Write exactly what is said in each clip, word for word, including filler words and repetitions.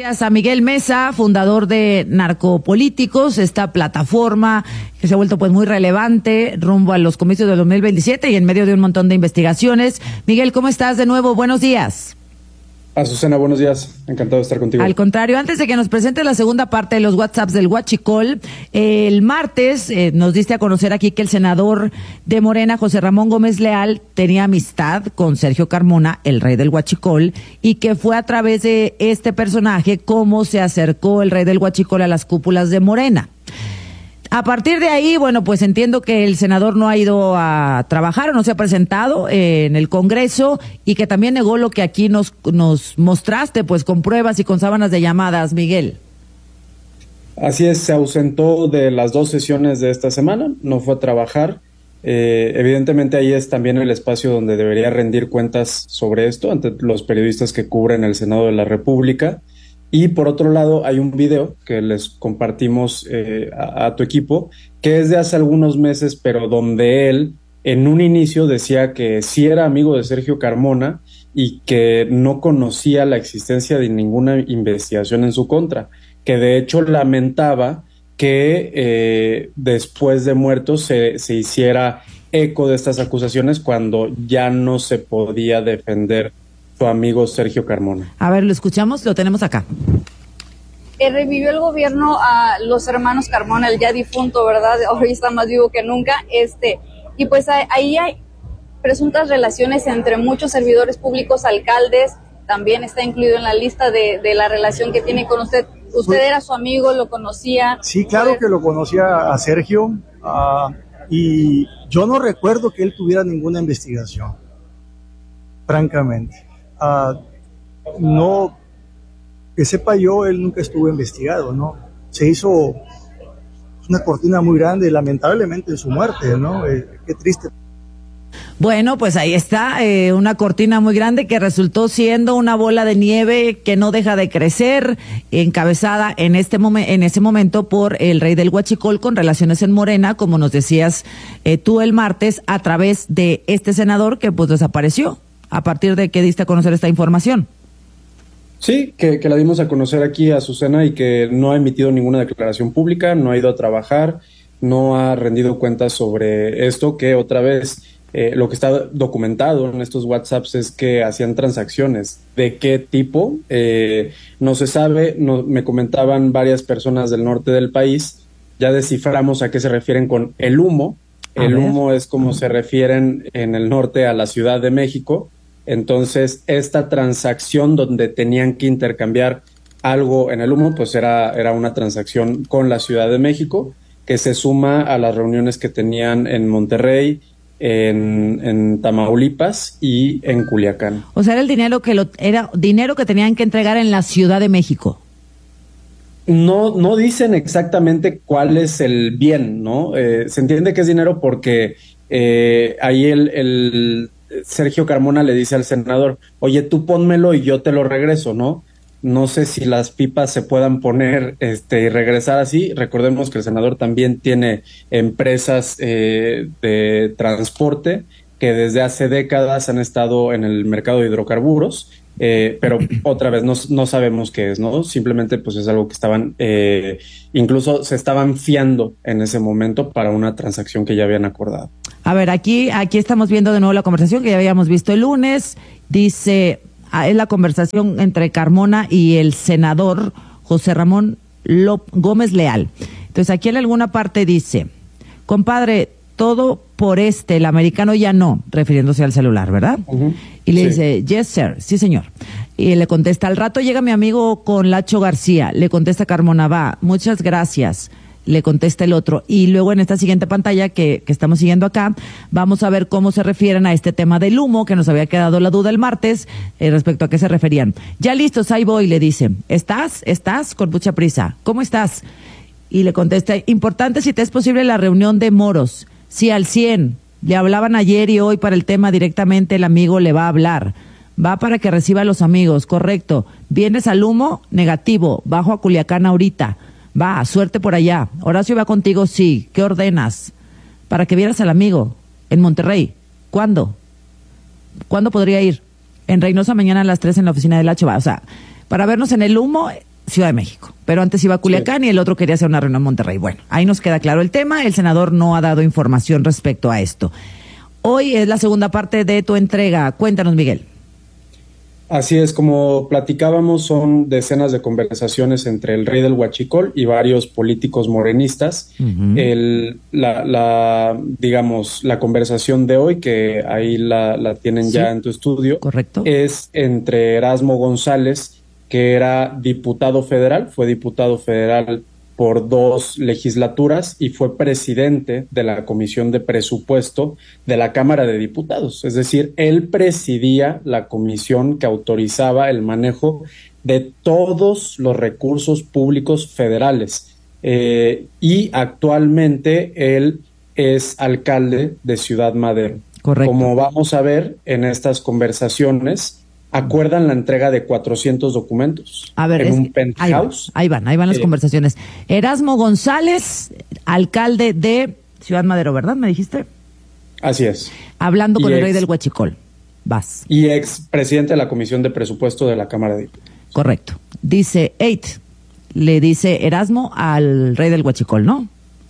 Gracias a Miguel Mesa, fundador de Narcopolíticos, esta plataforma que se ha vuelto pues muy relevante rumbo a los comicios del dos mil veintisiete y en medio de un montón de investigaciones. Miguel, ¿cómo estás de nuevo? Buenos días. Azucena, buenos días. Encantado de estar contigo. Al contrario, antes de que nos presente la segunda parte de los WhatsApps del Huachicol, eh, el martes eh, nos diste a conocer aquí que el senador de Morena, José Ramón Gómez Leal, tenía amistad con Sergio Carmona, el rey del Huachicol, y que fue a través de este personaje cómo se acercó el rey del Huachicol a las cúpulas de Morena. A partir de ahí, bueno, pues entiendo que el senador no ha ido a trabajar o no se ha presentado eh, en el Congreso y que también negó lo que aquí nos, nos mostraste, pues con pruebas y con sábanas de llamadas, Miguel. Así es, se ausentó de las dos sesiones de esta semana, no fue a trabajar. Eh, evidentemente ahí es también el espacio donde debería rendir cuentas sobre esto ante los periodistas que cubren el Senado de la República. Y por otro lado, hay un video que les compartimos eh, a, a tu equipo, que es de hace algunos meses, pero donde él en un inicio decía que sí era amigo de Sergio Carmona y que no conocía la existencia de ninguna investigación en su contra, que de hecho lamentaba que eh, después de muerto se, se hiciera eco de estas acusaciones cuando ya no se podía defender su amigo Sergio Carmona. A ver, lo escuchamos, lo tenemos acá. Eh, revivió el gobierno a los hermanos Carmona, el ya difunto, ¿verdad? Hoy está más vivo que nunca. Este, y pues ahí hay presuntas relaciones entre muchos servidores públicos, alcaldes, también está incluido en la lista de, de la relación que tiene con usted. ¿Usted pues, era su amigo, lo conocía? Sí, claro que lo conocía a Sergio, uh, y yo no recuerdo que él tuviera ninguna investigación, francamente. Uh, no, que sepa yo, él nunca estuvo investigado, ¿no? Se hizo una cortina muy grande, lamentablemente, en su muerte, ¿no? Eh, qué triste. Bueno, pues ahí está, eh, una cortina muy grande que resultó siendo una bola de nieve que no deja de crecer, encabezada en este momen- en ese momento por el rey del Huachicol con relaciones en Morena, como nos decías eh, tú el martes, a través de este senador que pues desapareció. ¿A partir de qué diste a conocer esta información? Sí, que, que la dimos a conocer aquí a Azucena y que no ha emitido ninguna declaración pública, no ha ido a trabajar, no ha rendido cuentas sobre esto, que otra vez eh, lo que está documentado en estos WhatsApps es que hacían transacciones. ¿De qué tipo? Eh, no se sabe, no, me comentaban varias personas del norte del país, ya desciframos a qué se refieren con el humo. El humo es como se refieren en el norte a la Ciudad de México. Entonces, esta transacción donde tenían que intercambiar algo en el humo, pues era, era una transacción con la Ciudad de México, que se suma a las reuniones que tenían en Monterrey, en, en Tamaulipas y en Culiacán. O sea, era el dinero que lo, era dinero que tenían que entregar en la Ciudad de México. No, no dicen exactamente cuál es el bien, ¿no? Eh, se entiende que es dinero porque eh, ahí el, el Sergio Carmona le dice al senador, oye, tú pónmelo y yo te lo regreso, ¿no? No sé si las pipas se puedan poner este, y regresar así. Recordemos que el senador también tiene empresas eh, de transporte que desde hace décadas han estado en el mercado de hidrocarburos. Eh, pero otra vez no, no sabemos qué es, ¿no? Simplemente pues es algo que estaban, eh, incluso se estaban fiando en ese momento para una transacción que ya habían acordado. A ver, aquí, aquí estamos viendo de nuevo la conversación que ya habíamos visto el lunes. Dice, ah, es la conversación entre Carmona y el senador José Ramón Lop- Gómez Leal. Entonces aquí en alguna parte dice, compadre, todo por este, el americano ya no, refiriéndose al celular, ¿verdad? Uh-huh. Y le sí. dice, yes, sir, sí, señor. Y le contesta, al rato llega mi amigo con Lacho García. Le contesta Carmona, va, muchas gracias. Le contesta el otro. Y luego en esta siguiente pantalla que, que estamos siguiendo acá, vamos a ver cómo se refieren a este tema del humo, que nos había quedado la duda el martes, eh, respecto a qué se referían. Ya listos, ahí voy, le dice. ¿Estás? ¿Estás? Con mucha prisa. ¿Cómo estás? Y le contesta, importante si te es posible la reunión de moros. Sí, al cien. Le hablaban ayer y hoy para el tema directamente, el amigo le va a hablar. Va para que reciba a los amigos, correcto. ¿Vienes al humo? Negativo. Bajo a Culiacán ahorita. Va, suerte por allá. Horacio va contigo, sí. ¿Qué ordenas? Para que vieras al amigo. En Monterrey. ¿Cuándo? ¿Cuándo podría ir? En Reynosa mañana a las tres en la oficina del H. Va. O sea, para vernos en el humo, Ciudad de México. Pero antes iba a Culiacán sí. y el otro quería hacer una reunión en Monterrey. Bueno, ahí nos queda claro el tema. El senador no ha dado información respecto a esto. Hoy es la segunda parte de tu entrega. Cuéntanos, Miguel. Así es, como platicábamos, son decenas de conversaciones entre el rey del Huachicol y varios políticos morenistas. Uh-huh. El, la, la, digamos, la conversación de hoy, que ahí la, la tienen sí. ya en tu estudio, correcto, es entre Erasmo González, que era diputado federal, fue diputado federal por dos legislaturas y fue presidente de la Comisión de Presupuesto de la Cámara de Diputados. Es decir, él presidía la comisión que autorizaba el manejo de todos los recursos públicos federales. Eh, y actualmente él es alcalde de Ciudad Madero. Correcto. Como vamos a ver en estas conversaciones, acuerdan la entrega de cuatrocientos documentos a ver, en es, un penthouse. Ahí, va, ahí van, ahí van las eh, conversaciones. Erasmo González, alcalde de Ciudad Madero, ¿verdad? ¿Me dijiste? Así es. Hablando con y el ex, rey del Huachicol. Vas. Y ex presidente de la Comisión de Presupuesto de la Cámara de Diputados. Correcto. Dice eight, le dice Erasmo al rey del Huachicol, ¿no?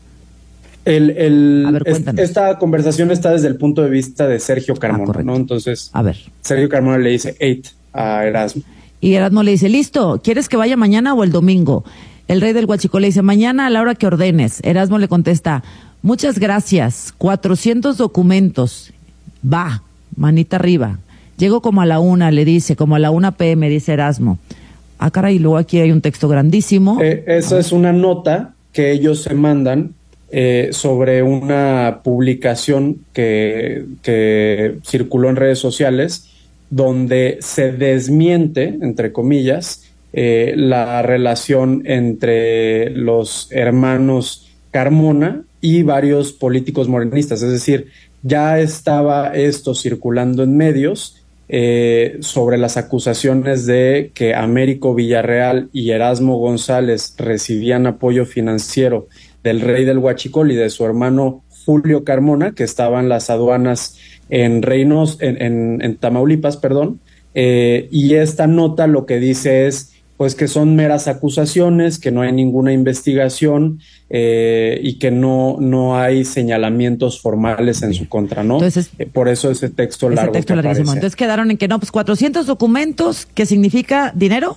El, el, a ver, es, esta conversación está desde el punto de vista de Sergio Carmona, ah, ¿no? Entonces, a ver. Sergio Carmona le dice eight a Erasmo. Y Erasmo le dice, listo, ¿quieres que vaya mañana o el domingo? El rey del Huachicol le dice, mañana a la hora que ordenes. Erasmo le contesta, muchas gracias, cuatrocientos documentos. Va, manita arriba. Llego como a la una, le dice, como a la una pe eme, dice Erasmo. Ah, caray, y luego aquí hay un texto grandísimo. Eh, esa es una nota que ellos se mandan Eh, sobre una publicación que, que circuló en redes sociales donde se desmiente, entre comillas, eh, la relación entre los hermanos Carmona y varios políticos morenistas. Es decir, ya estaba esto circulando en medios eh, sobre las acusaciones de que Américo Villarreal y Erasmo González recibían apoyo financiero del rey del Huachicol y de su hermano Julio Carmona, que estaban las aduanas en Reynos, en, en, en Tamaulipas, perdón, eh, y esta nota lo que dice es pues que son meras acusaciones, que no hay ninguna investigación eh, y que no, no hay señalamientos formales en su contra, ¿no? Entonces, eh, por eso ese texto ese largo. Texto que larguísimo. Entonces quedaron en que no, pues cuatrocientos documentos, ¿qué significa dinero?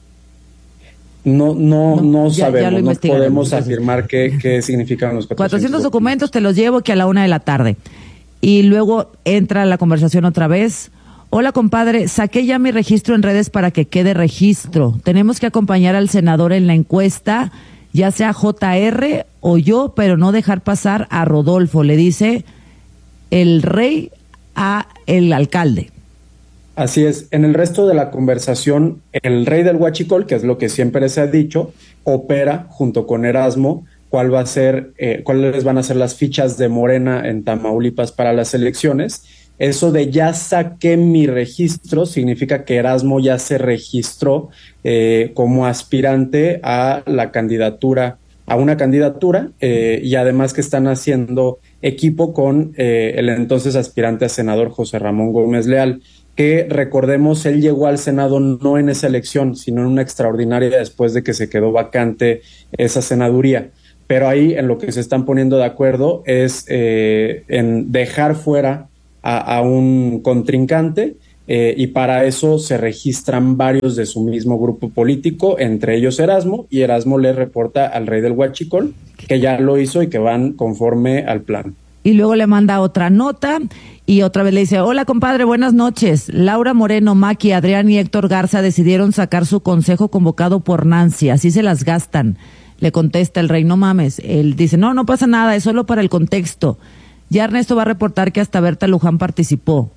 No, no, no, no ya, sabemos, ya no podemos entonces afirmar qué, qué significan los cuatrocientos, cuatrocientos documentos, te los llevo que a la una de la tarde. Y luego entra la conversación otra vez. Hola, compadre, saqué ya mi registro en redes para que quede registro. Tenemos que acompañar al senador en la encuesta, ya sea J R o yo, pero no dejar pasar a Rodolfo, le dice el rey a el alcalde. Así es. En el resto de la conversación, el rey del Huachicol, que es lo que siempre se ha dicho, opera junto con Erasmo cuál va a ser, eh, cuáles van a ser las fichas de Morena en Tamaulipas para las elecciones. Eso de ya saqué mi registro significa que Erasmo ya se registró eh, como aspirante a la candidatura, a una candidatura, eh, y además que están haciendo equipo con eh, el entonces aspirante a senador José Ramón Gómez Leal, que recordemos, él llegó al Senado no en esa elección, sino en una extraordinaria después de que se quedó vacante esa senaduría. Pero ahí en lo que se están poniendo de acuerdo es eh, en dejar fuera a, a un contrincante eh, y para eso se registran varios de su mismo grupo político, entre ellos Erasmo, y Erasmo le reporta al rey del Huachicol que ya lo hizo y que van conforme al plan. Y luego le manda otra nota y otra vez le dice, hola compadre, buenas noches. Laura Moreno, Maki, Adrián y Héctor Garza decidieron sacar su consejo convocado por Nancy, así se las gastan. Le contesta el rey, no mames. Él dice, no, no pasa nada, es solo para el contexto. Ya Ernesto va a reportar que hasta Berta Luján participó.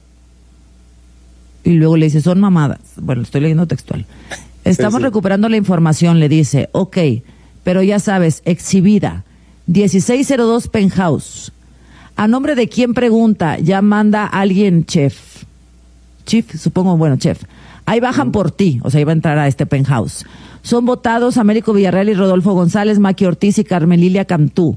Y luego le dice, son mamadas. Bueno, estoy leyendo textual. Estamos sí, sí. recuperando la información, le dice, ok, pero ya sabes, exhibida, dieciséis cero dos Penthouse. ¿A nombre de quién pregunta? Ya manda alguien, chef. Chief, supongo, bueno, chef. Ahí bajan por ti, o sea, iba a entrar a este penthouse. Son votados Américo Villarreal y Rodolfo González, Maki Ortiz y Carmelilia Cantú.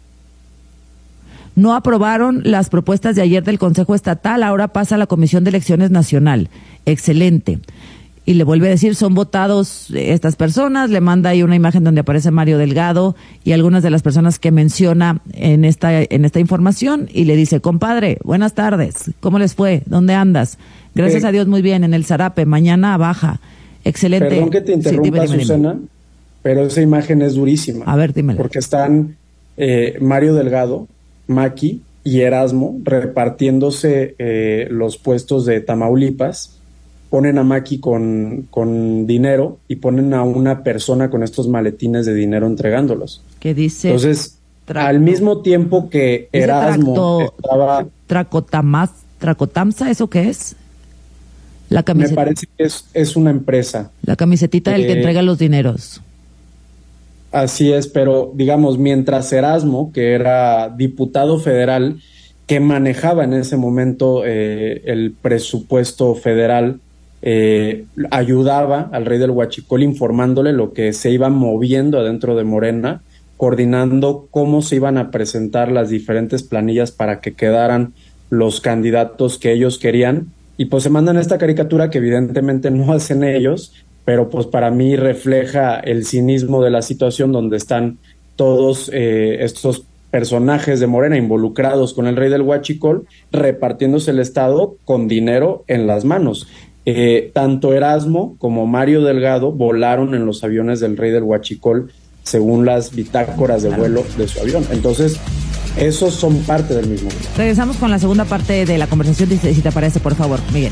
No aprobaron las propuestas de ayer del Consejo Estatal, ahora pasa a la Comisión de Elecciones Nacional. Excelente. y le vuelve a decir, son votados estas personas, le manda ahí una imagen donde aparece Mario Delgado y algunas de las personas que menciona en esta, en esta información, y le dice, compadre, buenas tardes, ¿cómo les fue? ¿Dónde andas? Gracias eh, a Dios, muy bien, en el Zarape, mañana baja, excelente. Perdón que te interrumpa, sí, dime, dime, Susana, dime. Pero esa imagen es durísima. A ver, dímela. Porque están eh, Mario Delgado, Maki y Erasmo repartiéndose eh, los puestos de Tamaulipas. Ponen a Maki con, con dinero y ponen a una persona con estos maletines de dinero entregándolos. ¿Qué dice? Entonces, tracto, al mismo tiempo que Erasmo tracto, estaba... Tracotamas, ¿Tracotamsa eso qué es? La camiseta. Me parece que es, es una empresa. La camisetita del eh, que entrega los dineros. Así es, pero digamos, mientras Erasmo, que era diputado federal, que manejaba en ese momento eh, el presupuesto federal, eh, ayudaba al rey del Huachicol informándole lo que se iba moviendo adentro de Morena, coordinando cómo se iban a presentar las diferentes planillas para que quedaran los candidatos que ellos querían, y pues se mandan esta caricatura que evidentemente no hacen ellos, pero pues para mí refleja el cinismo de la situación, donde están todos eh, estos personajes de Morena involucrados con el rey del Huachicol, repartiéndose el Estado con dinero en las manos. Eh, tanto Erasmo como Mario Delgado volaron en los aviones del rey del Huachicol, según las bitácoras de vuelo de su avión. Entonces, esos son parte del mismo. Regresamos con la segunda parte de la conversación, si te parece, por favor, Miguel.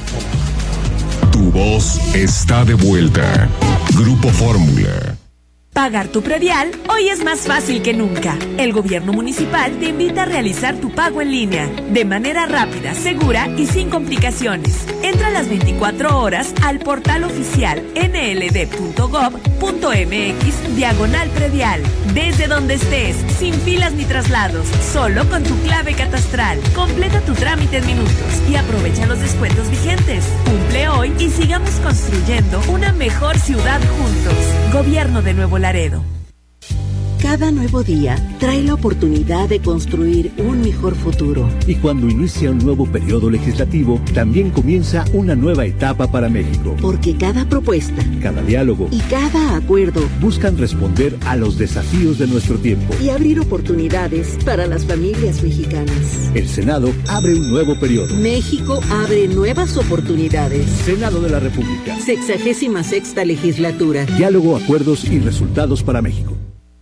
Tu voz está de vuelta. Grupo Fórmula. Pagar tu predial hoy es más fácil que nunca. El gobierno municipal te invita a realizar tu pago en línea, de manera rápida, segura y sin complicaciones. Entra las veinticuatro horas al portal oficial ene ele de punto gob punto eme equis diagonal predial. Desde donde estés, sin filas ni traslados, solo con tu clave catastral. Completa tu trámite en minutos y aprovecha los descuentos vigentes. Cumple hoy y sigamos construyendo una mejor ciudad juntos. Gobierno de Nuevo Laredo. Cada nuevo día trae la oportunidad de construir un mejor futuro. Y cuando inicia un nuevo periodo legislativo, también comienza una nueva etapa para México. Porque cada propuesta, cada diálogo y cada acuerdo buscan responder a los desafíos de nuestro tiempo y abrir oportunidades para las familias mexicanas. El Senado abre un nuevo periodo. México abre nuevas oportunidades. Senado de la República. Sexagésima sexta legislatura. Diálogo, acuerdos y resultados para México.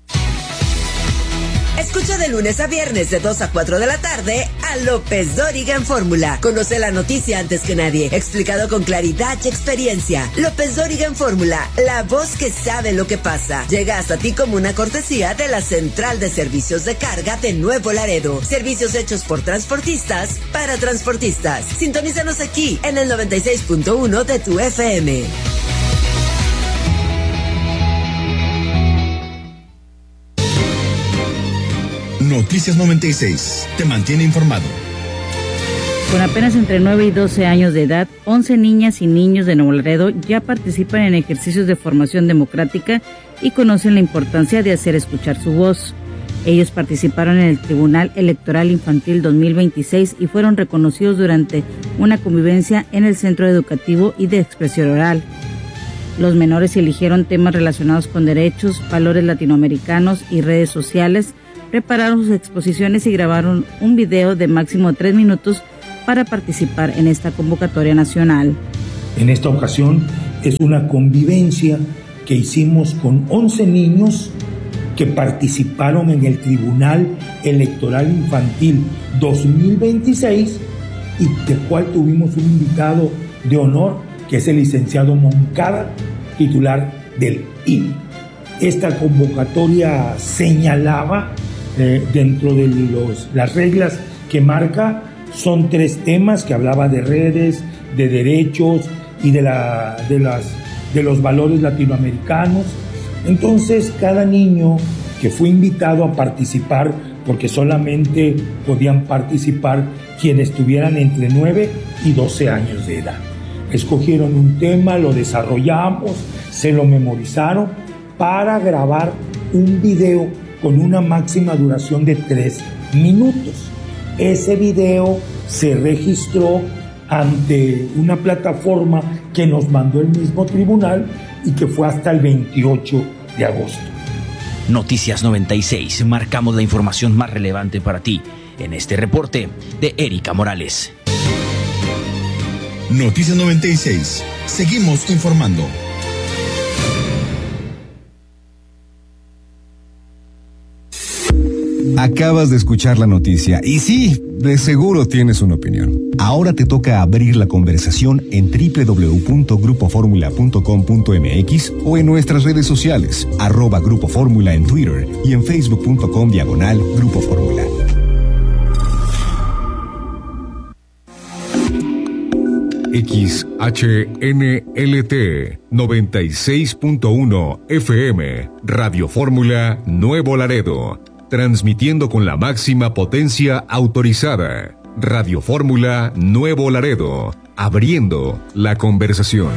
Escucha de lunes a viernes de dos a cuatro de la tarde a López Dóriga en Fórmula. Conoce la noticia antes que nadie, explicado con claridad y experiencia. López Dóriga en Fórmula, la voz que sabe lo que pasa. Llega hasta ti como una cortesía de la Central de Servicios de Carga de Nuevo Laredo. Servicios hechos por transportistas para transportistas. Sintonízanos aquí en el noventa y seis punto uno de tu F M. Noticias noventa y seis te mantiene informado. Con apenas entre nueve y doce años de edad, once niñas y niños de Nuevo Laredo ya participan en ejercicios de formación democrática y conocen la importancia de hacer escuchar su voz. Ellos participaron en el Tribunal Electoral Infantil dos mil veintiséis y fueron reconocidos durante una convivencia en el Centro Educativo y de Expresión Oral. Los menores eligieron temas relacionados con derechos, valores latinoamericanos y redes sociales, prepararon sus exposiciones y grabaron un video de máximo tres minutos para participar en esta convocatoria nacional. En esta ocasión es una convivencia que hicimos con once niños que participaron en el Tribunal Electoral Infantil dos mil veintiséis y del cual tuvimos un invitado de honor, que es el licenciado Moncada, titular del I N E. Esta convocatoria señalaba Eh, dentro de los, las reglas que marca, son tres temas que hablaba de redes, de derechos y de, la, de, las, de los valores latinoamericanos. Entonces, cada niño que fue invitado a participar, porque solamente podían participar quienes tuvieran entre nueve y doce años de edad. Escogieron un tema, lo desarrollamos, se lo memorizaron para grabar un video con una máxima duración de tres minutos. Ese video se registró ante una plataforma que nos mandó el mismo tribunal y que fue hasta el veintiocho de agosto. Noticias noventa y seis, marcamos la información más relevante para ti en este reporte de Erika Morales. Noticias noventa y seis, seguimos informando. Acabas de escuchar la noticia y sí, de seguro tienes una opinión. Ahora te toca abrir la conversación en doble u doble u doble u punto grupo fórmula punto com punto m x o en nuestras redes sociales, arroba Grupo Fórmula en Twitter y en facebook punto com diagonal Grupo Fórmula. X H N L T noventa y seis punto uno F M, Radio Fórmula Nuevo Laredo. Transmitiendo con la máxima potencia autorizada. Radio Fórmula Nuevo Laredo. Abriendo la conversación.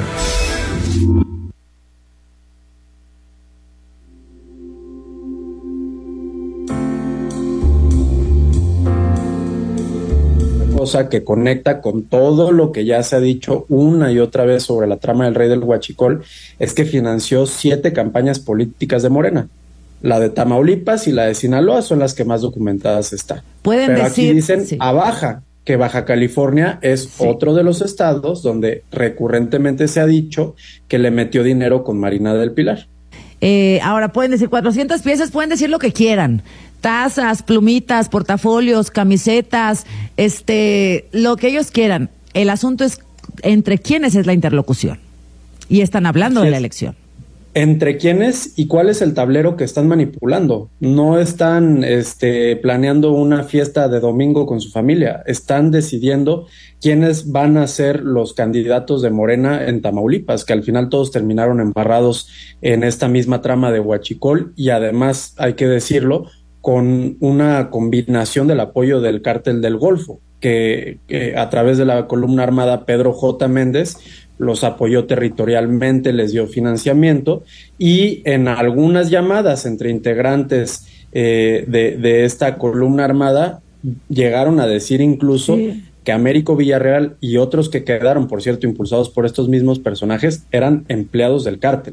Cosa que conecta con todo lo que ya se ha dicho una y otra vez sobre la trama del Rey del Huachicol es que financió siete campañas políticas de Morena. La de Tamaulipas y la de Sinaloa son las que más documentadas están. Pueden Pero decir, aquí dicen sí. a Baja, que Baja California es sí. otro de los estados donde recurrentemente se ha dicho que le metió dinero con Marina del Pilar. Eh, ahora pueden decir cuatrocientas piezas, pueden decir lo que quieran. Tazas, plumitas, portafolios, camisetas, este, lo que ellos quieran. El asunto es entre quiénes es la interlocución. Y están hablando Así de es. la elección. ¿Entre quiénes y cuál es el tablero que están manipulando? No están este, planeando una fiesta de domingo con su familia, están decidiendo quiénes van a ser los candidatos de Morena en Tamaulipas, que al final todos terminaron embarrados en esta misma trama de Huachicol y además, hay que decirlo, con una combinación del apoyo del Cártel del Golfo, que, que a través de la columna armada Pedro J. Méndez los apoyó territorialmente, les dio financiamiento y en algunas llamadas entre integrantes eh, de, de esta columna armada llegaron a decir incluso sí. que Américo Villarreal y otros que quedaron, por cierto, impulsados por estos mismos personajes, eran empleados del cártel.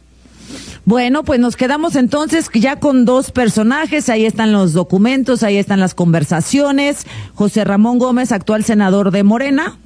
Bueno, pues nos quedamos entonces ya con dos personajes, ahí están los documentos, ahí están las conversaciones, José Ramón Gómez, actual senador de Morena,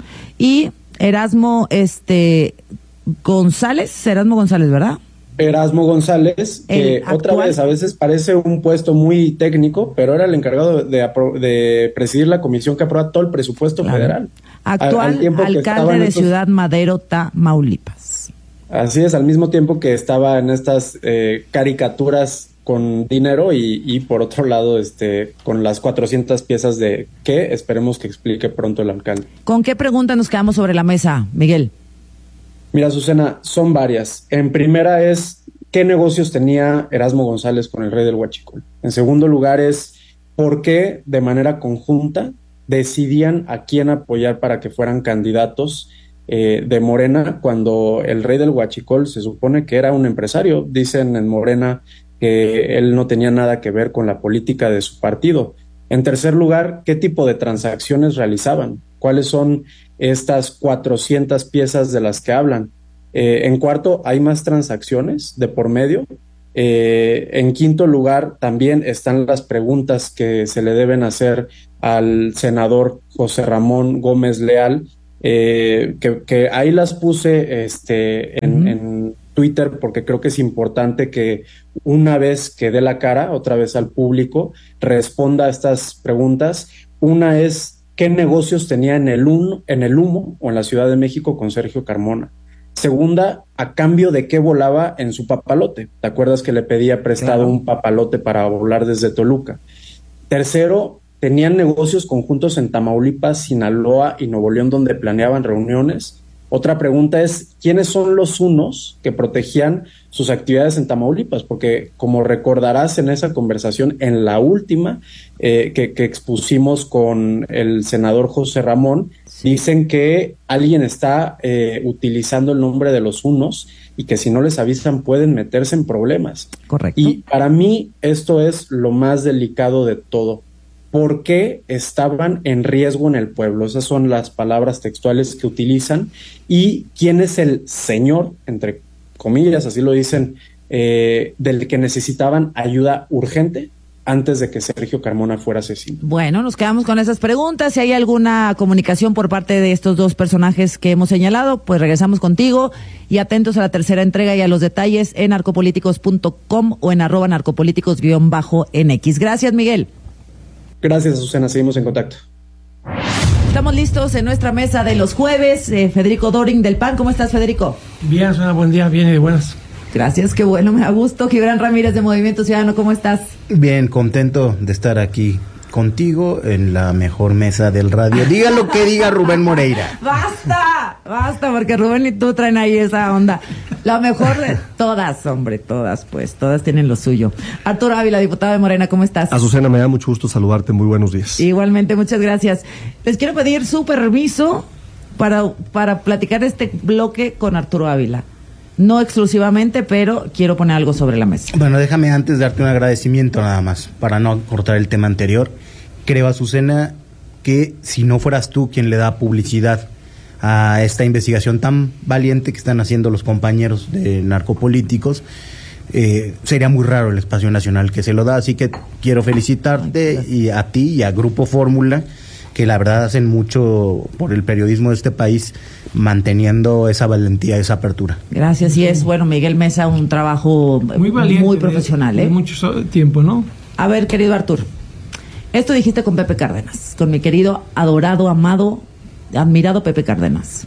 y Erasmo este González, Erasmo González, ¿verdad? Erasmo González, que el otra actual... vez a veces parece un puesto muy técnico, pero era el encargado de, de, de presidir la comisión que aprueba todo el presupuesto claro. federal. Actual al, al alcalde de estos... Ciudad Madero, Tamaulipas. Así es, al mismo tiempo que estaba en estas eh, caricaturas con dinero y, y por otro lado este con las cuatrocientas piezas de que esperemos que explique pronto el alcalde. ¿Con qué pregunta nos quedamos sobre la mesa, Miguel? Mira, Susana, son varias. En primera es, ¿qué negocios tenía Erasmo González con el Rey del Huachicol? En segundo lugar es, ¿por qué de manera conjunta decidían a quién apoyar para que fueran candidatos eh, de Morena cuando el Rey del Huachicol se supone que era un empresario? Dicen en Morena que él no tenía nada que ver con la política de su partido. En tercer lugar, ¿qué tipo de transacciones realizaban? ¿Cuáles son estas cuatrocientas piezas de las que hablan? Eh, en cuarto, ¿hay más transacciones de por medio? Eh, en quinto lugar, también están las preguntas que se le deben hacer al senador José Ramón Gómez Leal, eh, que, que ahí las puse este, en, uh-huh. en Twitter porque creo que es importante que una vez que dé la cara, otra vez al público, responda a estas preguntas. Una es, ¿qué negocios tenía en el, un, en el humo o en la Ciudad de México con Sergio Carmona? Segunda, ¿a cambio de qué volaba en su papalote? ¿Te acuerdas que le pedía prestado claro. un papalote para volar desde Toluca? Tercero, ¿tenían negocios conjuntos en Tamaulipas, Sinaloa y Nuevo León donde planeaban reuniones? Otra pregunta es, ¿quiénes son los unos que protegían sus actividades en Tamaulipas? Porque como recordarás en esa conversación, en la última eh, que, que expusimos con el senador José Ramón, sí. dicen que alguien está eh, utilizando el nombre de los unos y que si no les avisan pueden meterse en problemas. Correcto. Y para mí esto es lo más delicado de todo. por qué estaban en riesgo en el pueblo. Esas son las palabras textuales que utilizan. Y quién es el señor, entre comillas, así lo dicen, eh, del que necesitaban ayuda urgente antes de que Sergio Carmona fuera asesinado. Bueno, nos quedamos con esas preguntas. Si hay alguna comunicación por parte de estos dos personajes que hemos señalado, pues regresamos contigo y atentos a la tercera entrega y a los detalles en narcopolíticos punto com o en arroba narcopolíticos guión bajo N X. Gracias, Miguel. Gracias, Azucena. Seguimos en contacto. Estamos listos en nuestra mesa de los jueves. Eh, Federico Doring del P A N. ¿Cómo estás, Federico? Bien, suena buen día, bien y de buenas. Gracias, qué bueno, me da gusto. Gibran Ramírez de Movimiento Ciudadano, ¿cómo estás? Bien, contento de estar aquí contigo en la mejor mesa del radio. Diga lo que diga Rubén Moreira. ¡Basta! Basta, porque Rubén y tú traen ahí esa onda. La mejor de todas, hombre, todas, pues, todas tienen lo suyo. Arturo Ávila, diputado de Morena, ¿cómo estás? Azucena, me da mucho gusto saludarte, muy buenos días. Igualmente, muchas gracias. Les quiero pedir su permiso para, para platicar este bloque con Arturo Ávila. No exclusivamente, pero quiero poner algo sobre la mesa. Bueno, déjame antes darte un agradecimiento nada más, para no cortar el tema anterior. Creo, Azucena, que si no fueras tú quien le da publicidad a esta investigación tan valiente que están haciendo los compañeros de narcopolíticos, eh, sería muy raro el espacio nacional que se lo da. Así que quiero felicitarte y a ti y a Grupo Fórmula, que la verdad hacen mucho por el periodismo de este país, manteniendo esa valentía, esa apertura. Gracias, y es, bueno, Miguel Mesa, un trabajo muy valiente, muy profesional, de, ¿eh? De mucho tiempo, ¿no? A ver, querido Arturo, esto dijiste con Pepe Cárdenas, con mi querido, adorado, amado, admirado Pepe Cárdenas.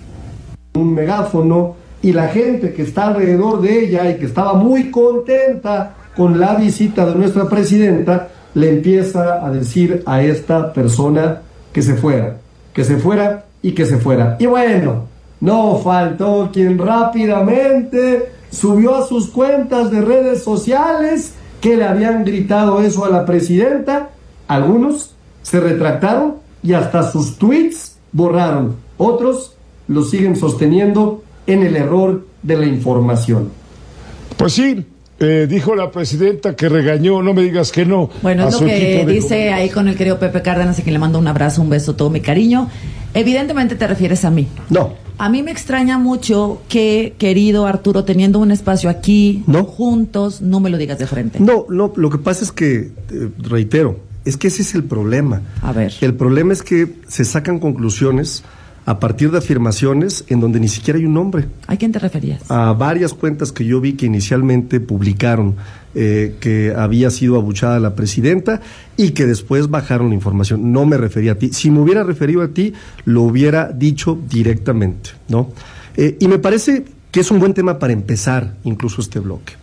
Un megáfono y la gente que está alrededor de ella y que estaba muy contenta con la visita de nuestra presidenta, le empieza a decir a esta persona que se fuera, que se fuera y que se fuera. Y bueno, no faltó quien rápidamente subió a sus cuentas de redes sociales que le habían gritado eso a la presidenta. Algunos se retractaron y hasta sus tweets borraron. Otros lo siguen sosteniendo en el error de la información. Pues sí. Eh, dijo la presidenta que regañó, no me digas que no. Bueno, es lo que dice ahí con el querido Pepe Cárdenas, a quien le mando un abrazo, un beso, todo mi cariño. Evidentemente te refieres a mí. No. A mí me extraña mucho que, querido Arturo, teniendo un espacio aquí, no, juntos, no me lo digas de frente. No, no, lo que pasa es que, eh, reitero, es que ese es el problema. A ver. El problema es que se sacan conclusiones a partir de afirmaciones en donde ni siquiera hay un nombre. ¿A quién te referías? A varias cuentas que yo vi que inicialmente publicaron eh, que había sido abuchada la presidenta y que después bajaron la información. No me refería a ti. Si me hubiera referido a ti, lo hubiera dicho directamente, ¿no? Eh, y me parece que es un buen tema para empezar incluso este bloque.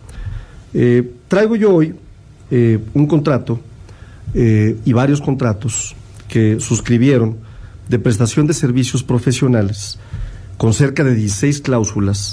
Eh, traigo yo hoy eh, un contrato eh, y varios contratos que suscribieron de prestación de servicios profesionales, con cerca de dieciséis cláusulas,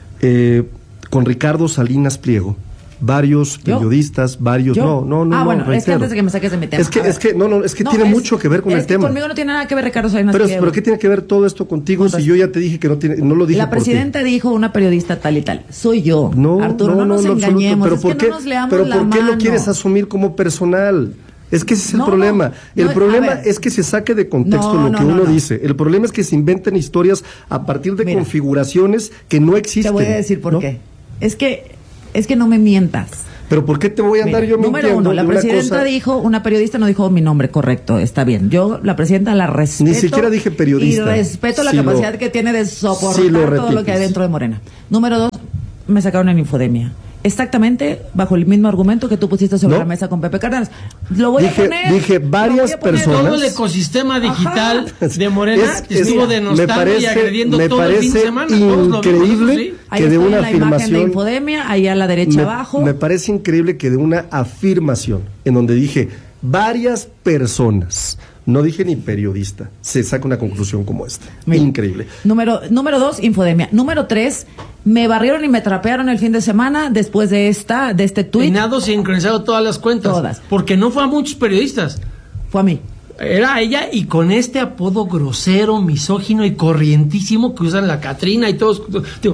eh, con Ricardo Salinas Pliego, varios ¿Yo? periodistas, varios, ¿Yo? no, no, no, ah, no, bueno, reitero. es que antes de que me saques de mi tema. Es que, es que, no, no, es que no, tiene es, mucho que ver con es el que tema. Conmigo no tiene nada que ver Ricardo Salinas pero, Pliego. pero ¿qué tiene que ver todo esto contigo si yo ya te dije que no tiene, no lo dije La por presidenta ti? dijo una periodista tal y tal. Soy yo. No, Arturo, no, no, nos no, engañemos, pero es ¿por que qué, no nos leamos pero la ¿por qué mano? lo quieres asumir como personal? Es que ese es el No, problema. no, el no, problema a ver. es que se saque de contexto No, lo no, que no, uno no. dice. El problema es que se inventen historias a partir de Mira, configuraciones que no existen. Te voy a decir por ¿no? qué. Es que, es que no me mientas. Pero ¿por qué te voy a andar Mira, yo número mintiendo uno, de la una presidenta cosa? dijo, una periodista no dijo mi nombre, correcto, está bien. Yo, la presidenta, la respeto. Ni siquiera dije periodista. Y respeto la Sí capacidad lo- que tiene de soportar sí lo todo lo que repites. hay dentro de Morena. Número dos, me sacaron en infodemia. Exactamente bajo el mismo argumento que tú pusiste sobre No. la mesa con Pepe Cárdenas. Lo voy Dije- a poner. dije lo varias voy a poner. personas. Todo el ecosistema digital de Morena Es- es- estuvo me denostando parece- y agrediendo me todo el fin de parece semana. Todos lo vimos, increíble eso sí. Ahí que de está una la imagen de afirmación infodemia, ahí a la derecha me, abajo. me parece increíble que de una afirmación en donde dije varias personas, no dije ni periodista, se saca una conclusión como esta. Mira. Increíble. Número, número dos, infodemia. Número tres, me barrieron y me trapearon el fin de semana después de esta, de este tuit. Peinado sincronizado todas las cuentas. Todas. Porque no fue a muchos periodistas. Fue a mí. Era a ella y con este apodo grosero, misógino y corrientísimo que usan la Catrina y todos. Digo,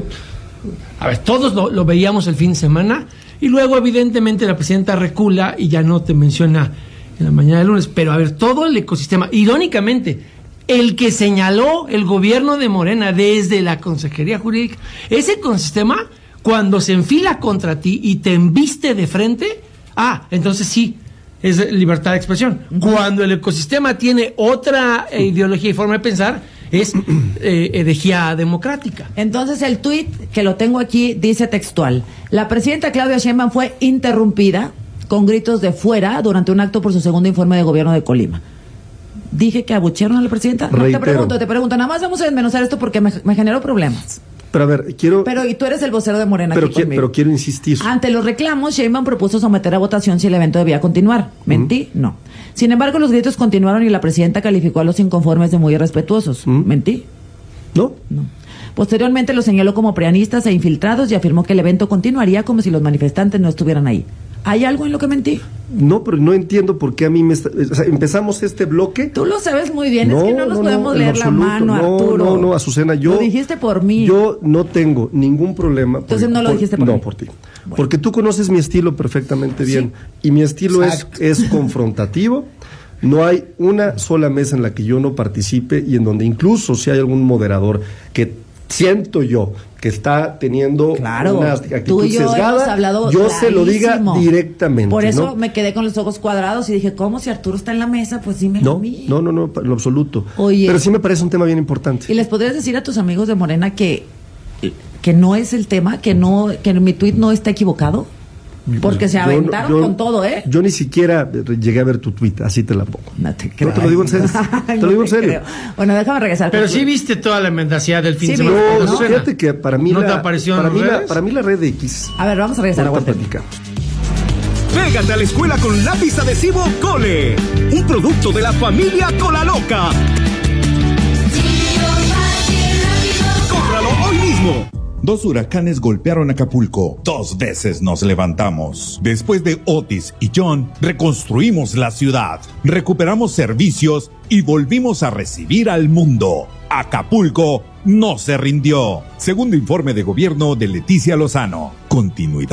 a ver, todos lo, lo veíamos el fin de semana y luego evidentemente la presidenta recula y ya no te menciona en la mañana del lunes. Pero a ver, todo el ecosistema, irónicamente, el que señaló el gobierno de Morena desde la Consejería Jurídica, ese ecosistema, cuando se enfila contra ti y te embiste de frente, ah, entonces sí, es libertad de expresión. Cuando el ecosistema tiene otra eh, ideología y forma de pensar, es eh, herejía democrática. Entonces el tuit, que lo tengo aquí, dice textual: la presidenta Claudia Sheinbaum fue interrumpida con gritos de fuera durante un acto por su segundo informe de gobierno de Colima. Dije que abuchearon a la presidenta. No, te pregunto, te pregunto, nada más vamos a desmenuzar esto porque me, me generó problemas. Pero a ver, quiero... Pero y tú eres el vocero de Morena pero aquí quiero, conmigo. Pero quiero insistir. Ante los reclamos, Sheinbaum propuso someter a votación si el evento debía continuar. ¿Mentí? Uh-huh. No. Sin embargo, los gritos continuaron y la presidenta calificó a los inconformes de muy irrespetuosos. Uh-huh. ¿Mentí? No. No. Posteriormente los señaló como preanistas e infiltrados y afirmó que el evento continuaría como si los manifestantes no estuvieran ahí. ¿Hay algo en lo que mentí? No, pero no entiendo por qué a mí me... Está, o sea, empezamos este bloque... Tú lo sabes muy bien, no, es que no nos no, podemos no, leer la mano, no, Arturo. No, no, Azucena, yo... Lo dijiste por mí. Yo no tengo ningún problema... Entonces por, no lo por, dijiste por no, mí. No, por ti. Bueno. Porque tú conoces mi estilo perfectamente bien. Sí. Y mi estilo es, es confrontativo. No hay una sola mesa en la que yo no participe y en donde incluso si hay algún moderador que siento yo que está teniendo claro, una actitud tú y yo sesgada, hemos hablado yo se lo diga directamente. Por eso ¿no? me quedé con los ojos cuadrados y dije, ¿cómo si Arturo está en la mesa? Pues dímelo no, a mí. No, no, no, en lo absoluto. Oye, pero sí me parece un tema bien importante. ¿Y les podrías decir a tus amigos de Morena que, que no es el tema, que no, que mi tuit no está equivocado? Porque se aventaron yo, yo, con todo, ¿eh? Yo ni siquiera llegué a ver tu tweet, así te la pongo. No te creo. No, te lo digo en serio. Te lo digo en serio. Bueno, déjame regresar. Pero sí viste toda la mendacidad del fin sí, de semana. No, no, fíjate que para mí ¿No la, te apareció para, en mí redes? la, para mí la red de X. A ver, vamos a regresar. Ahorita platicamos. Pégate a la escuela con lápiz adhesivo Cole, un producto de la familia Cola Loca. ¡Cómpralo hoy mismo! Dos huracanes golpearon Acapulco. Dos veces nos levantamos. Después de Otis y John, reconstruimos la ciudad, recuperamos servicios y volvimos a recibir al mundo. Acapulco no se rindió. Segundo informe de gobierno de Leticia Lozano. Continuidad.